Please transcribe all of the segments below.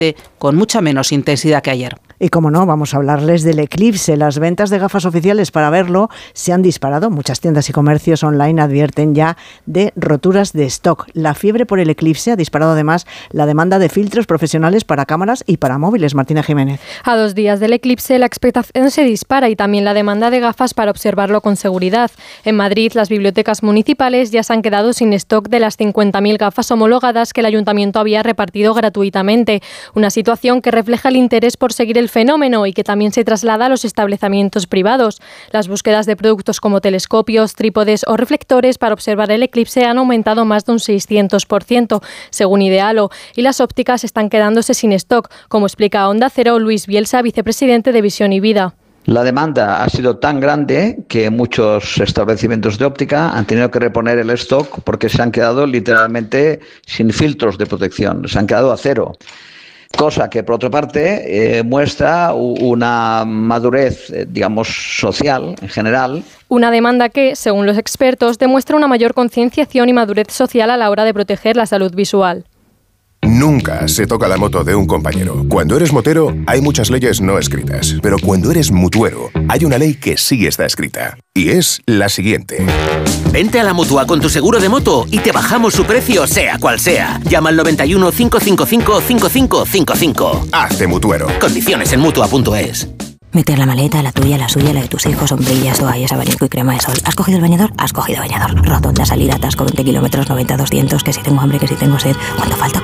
con mucha menos intensidad que ayer. Y como no, vamos a hablarles del eclipse. Las ventas de gafas oficiales para verlo se han disparado. Muchas tiendas y comercios online advierten ya de roturas de stock. La fiebre por el eclipse ha disparado además la demanda de filtros profesionales para cámaras y para móviles. Martina Jiménez. A 2 días del eclipse, la expectación se dispara y también la demanda de gafas para observarlo con seguridad. En Madrid, las bibliotecas municipales ya se han quedado sin stock de las 50.000 gafas homologadas que el ayuntamiento había repartido gratuitamente. Una situación que refleja el interés por seguir el fenómeno y que también se traslada a los establecimientos privados. Las búsquedas de productos como telescopios, trípodes o reflectores para observar el eclipse han aumentado más de un 600%, según Idealo, y las ópticas están quedándose sin stock, como explica a Onda Cero Luis Bielsa, vicepresidente de Visión y Vida. La demanda ha sido tan grande que muchos establecimientos de óptica han tenido que reponer el stock porque se han quedado literalmente sin filtros de protección, se han quedado a cero. Cosa que, por otra parte, muestra una madurez, digamos, social en general. Una demanda que, según los expertos, demuestra una mayor concienciación y madurez social a la hora de proteger la salud visual. Nunca se toca la moto de un compañero. Cuando eres motero, hay muchas leyes no escritas. Pero cuando eres mutuero, hay una ley que sí está escrita. Y es la siguiente. Vente a la Mutua con tu seguro de moto y te bajamos su precio, sea cual sea. Llama al 91 555 5555. Hazte mutuero. Condiciones en Mutua.es. Meter la maleta, la tuya, la suya, la de tus hijos, sombrillas, toallas, abanico y crema de sol. ¿Has cogido el bañador? Has cogido bañador. Rotonda, salida, atasco, 20 kilómetros, 90, 200, que si tengo hambre, que si tengo sed. ¿Cuánto falta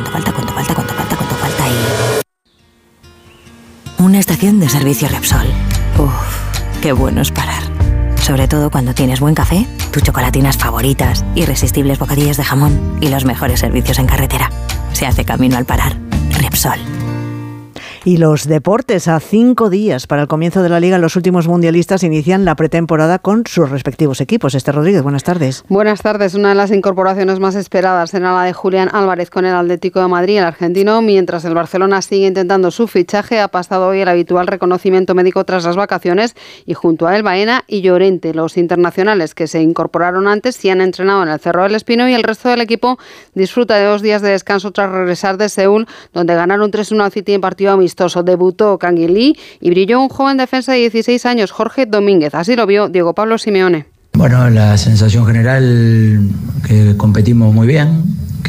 y... Una estación de servicio Repsol. Uf, qué bueno es parar. Sobre todo cuando tienes buen café, tus chocolatinas favoritas, irresistibles bocadillos de jamón y los mejores servicios en carretera. Se hace camino al parar. Repsol. Y los deportes, a 5 días para el comienzo de la Liga, los últimos mundialistas inician la pretemporada con sus respectivos equipos. Esther Rodríguez, buenas tardes. Buenas tardes. Una de las incorporaciones más esperadas será la de Julián Álvarez con el Atlético de Madrid, el argentino, mientras el Barcelona sigue intentando su fichaje. Ha pasado hoy el habitual reconocimiento médico tras las vacaciones y junto a él Baena y Llorente. Los internacionales que se incorporaron antes sí han entrenado en el Cerro del Espino y el resto del equipo disfruta de 2 días de descanso tras regresar de Seúl, donde ganaron 3-1 al City en partido amistoso. Debutó Kangin Lee y brilló un joven defensa de 16 años, Jorge Domínguez. Así lo vio Diego Pablo Simeone. Bueno, la sensación general que competimos muy bien,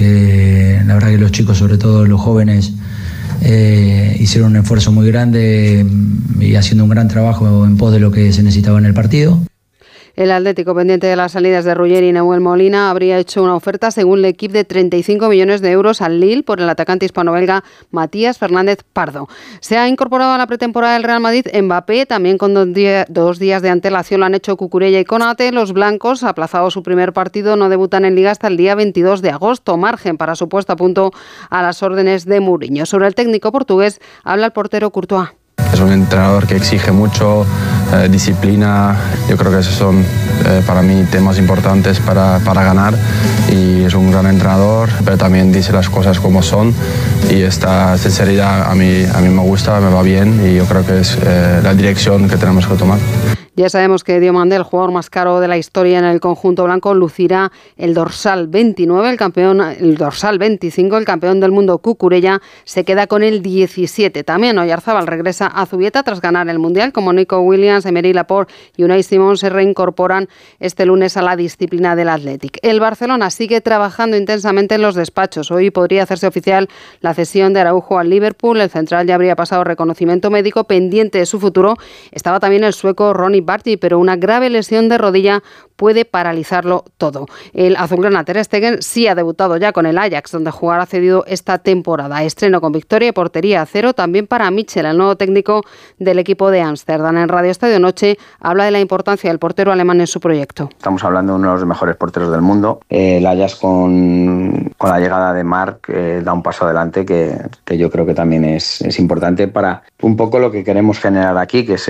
que la verdad que los chicos, sobre todo los jóvenes, hicieron un esfuerzo muy grande y haciendo un gran trabajo en pos de lo que se necesitaba en el partido. El Atlético, pendiente de las salidas de Ruggeri y Nahuel Molina, habría hecho una oferta, según el equipo, de 35 millones de euros al Lille por el atacante hispano-belga Matías Fernández-Pardo. Se ha incorporado a la pretemporada del Real Madrid Mbappé, también con 2 días de antelación lo han hecho Cucurella y Konate. Los blancos, aplazado su primer partido, no debutan en Liga hasta el día 22 de agosto, margen para su puesta a punto a las órdenes de Mourinho. Sobre el técnico portugués habla el portero Courtois. Es un entrenador que exige mucho, disciplina. Yo creo que esos son para mí temas importantes para ganar, y es un gran entrenador, pero también dice las cosas como son, y esta sinceridad a mí me gusta, me va bien, y yo creo que es la dirección que tenemos que tomar. Ya sabemos que Diomande, el jugador más caro de la historia en el conjunto blanco, lucirá el dorsal 29, el dorsal 25, el campeón del mundo Cucurella se queda con el 17. También Oyarzabal regresa a Zubieta tras ganar el Mundial, como Nico Williams, Emery Laporte y Unai Simón se reincorporan este lunes a la disciplina del Athletic. El Barcelona sigue trabajando intensamente en los despachos. Hoy podría hacerse oficial la cesión de Araujo al Liverpool. El central ya habría pasado reconocimiento médico. Pendiente de su futuro estaba también el sueco Ronny Barty, pero una grave lesión de rodilla puede paralizarlo todo. El azulgrana Ter Stegen sí ha debutado ya con el Ajax, donde jugará cedido esta temporada. Estreno con victoria y portería a 0 también para Michel, el nuevo técnico del equipo de Ámsterdam. En Radio Estadio Noche habla de la importancia del portero alemán en su proyecto. Estamos hablando de uno de los mejores porteros del mundo. El Ajax con la llegada de Marc da un paso adelante que yo creo que también es importante para un poco lo que queremos generar aquí, que es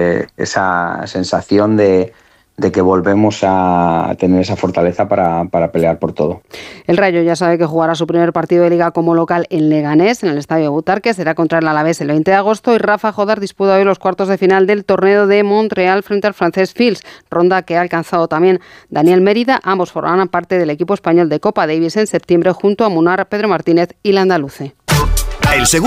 esa sensación de que volvemos a tener esa fortaleza para pelear por todo. El Rayo ya sabe que jugará su primer partido de Liga como local en Leganés, en el Estadio Butarque. Será contra el Alavés el 20 de agosto y Rafa Jodar disputa hoy los cuartos de final del torneo de Montreal frente al francés Fils, ronda que ha alcanzado también Daniel Mérida. Ambos formarán parte del equipo español de Copa Davis en septiembre junto a Munar, Pedro Martínez y Landaluce. El segundo